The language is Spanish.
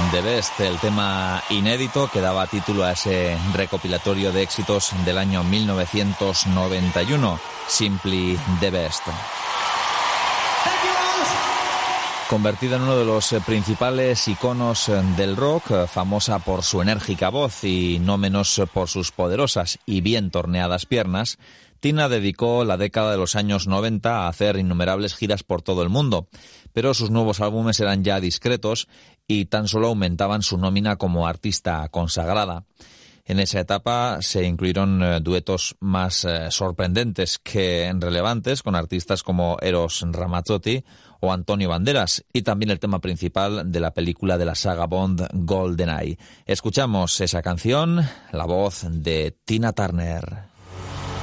The Best, el tema inédito que daba título a ese recopilatorio de éxitos del año 1991, Simply The Best. Convertida en uno de los principales iconos del rock, famosa por su enérgica voz y no menos por sus poderosas y bien torneadas piernas, Tina dedicó la década de los años 90 a hacer innumerables giras por todo el mundo, pero sus nuevos álbumes eran ya discretos y tan solo aumentaban su nómina como artista consagrada. En esa etapa se incluyeron duetos más sorprendentes que relevantes con artistas como Eros Ramazzotti o Antonio Banderas, y también el tema principal de la película de la saga Bond, GoldenEye. Escuchamos esa canción, la voz de Tina Turner.